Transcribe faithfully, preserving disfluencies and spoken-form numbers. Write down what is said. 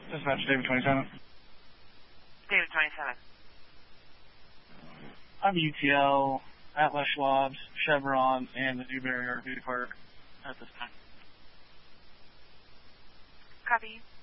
Dispatch David twenty-seven. David twenty-seven. I'm U T L, Atlas Schwab's, Chevron, and the Newberry R V Park at this time. Copy.